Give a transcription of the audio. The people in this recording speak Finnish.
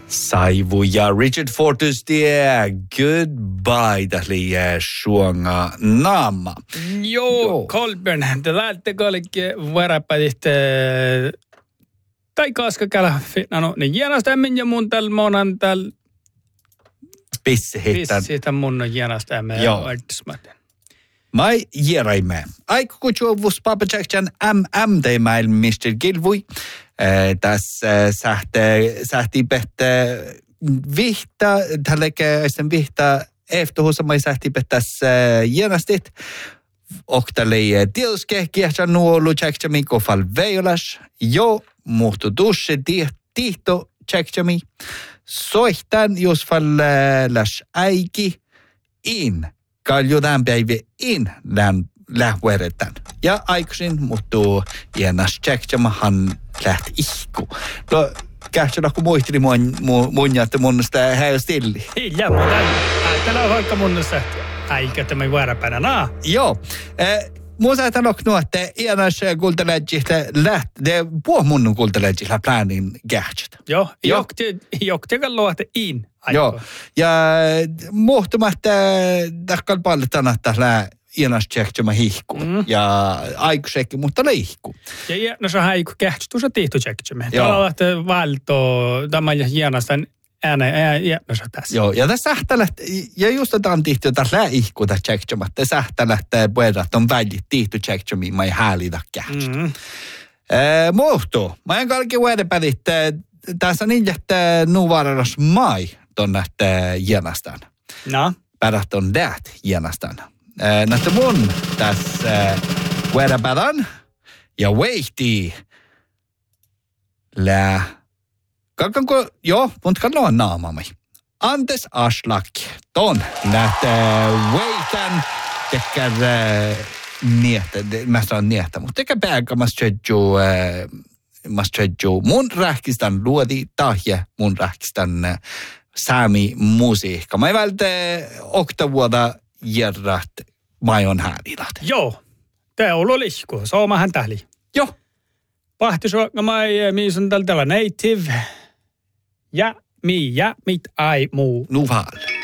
Saivu ja Richard Fortus tie goodbye tähli suonga naama. Joo, Kolbjörn, te lähtte kaikki varapätit tai kaskakala. No, niin jäännästämmin ja mun tällä monan tällä. Pissihitän mun jäännästämmin ja artismaten. Mai järaimme. Aiku kutsuvus papachakchan teimäil Mr. Gilvui. Tässä sähti pehtä vihta, tälläkin vihta eftohuussa mai sähti pehtässä jänästit. Oktali tilske kiehtä nuolu tsäkkämi kofal veijolas. Jo muhtu dusse tihto tsäkkämi. Soihtan jos fallas äiki in. Kaljudan päivä in lähvueretan. Ja aikaisin muuttuu jännäs tsäkkämahan lähti ihku. No, kähtsänä kun muisteli mun jättä munnasta häy stilli. Ja, täällä on vaikka munnasta äikä tämä vuoropäivänä. No. Joo. Mun sä tanok nu, että jännäs kultalätsistä lähti, puhumun kultalätsistä planin kähtsät. Joo, joktekan luotte in. Joo, ja muhtumatta takkal paljon tänättä jännäs tsäkkämä hihku. Ja aikuisekin, mutta leihku. Ja no se on haiku kähtsät, tuossa tihtu tsäkkämä. Täällä on valto, tämä jännästän jännäs tässä. Joo, ja tässä sähtälät, ja just tämän tihtu tässä ihku tässä tsäkkämä. Tässä sähtälät puhutaan, on välit tihtu tsäkkämiä, mä ei häälitä kähtsät. Muhtuu, mä en kaikki vuodepälit, tässä on niin, että nuvaras mai tuonne jännästään. No? Pärat on dät jännästään. Näitä mun tässä vuodepädan ja weihtii kalkanko, joo, mutta kalloon naamami. Antes Aslak, ton näitä weitän, tekär nietä, mä sanon nietä, mutta tekär pääkä mä stredju mun rähkistän luodi tahje mun rähkistän saami musiikka. Mä ei vältä oktavuoda järrät majon häälilat. Joo, tää on olisku, soomahan tähli. Joo. Pahtisuokka mai, missä on tällä native. Ja mit ai muu. Nuval.